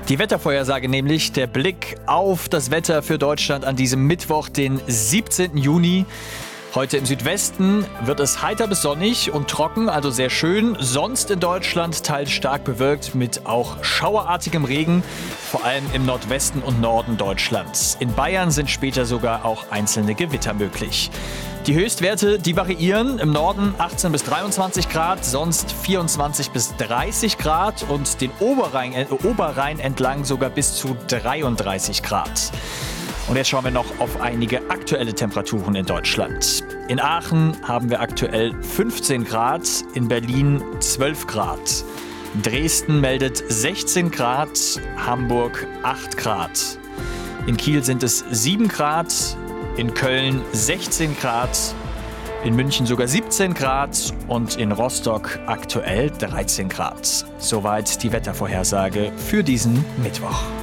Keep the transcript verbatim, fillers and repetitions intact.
Die Wettervorhersage nämlich, der Blick auf das Wetter für Deutschland an diesem Mittwoch, den siebzehnten Juni. Heute im Südwesten wird es heiter bis sonnig und trocken, also sehr schön. Sonst in Deutschland teils stark bewölkt mit auch schauerartigem Regen, vor allem im Nordwesten und Norden Deutschlands. In Bayern sind später sogar auch einzelne Gewitter möglich. Die Höchstwerte, die variieren. Im Norden achtzehn bis dreiundzwanzig Grad, sonst vierundzwanzig bis dreißig Grad und den Oberrhein, äh, Oberrhein entlang sogar bis zu dreiunddreißig Grad. Und jetzt schauen wir noch auf einige aktuelle Temperaturen in Deutschland. In Aachen haben wir aktuell fünfzehn Grad, in Berlin zwölf Grad. Dresden meldet sechzehn Grad, Hamburg acht Grad. In Kiel sind es sieben Grad, in Köln sechzehn Grad, in München sogar siebzehn Grad und in Rostock aktuell dreizehn Grad. Soweit die Wettervorhersage für diesen Mittwoch.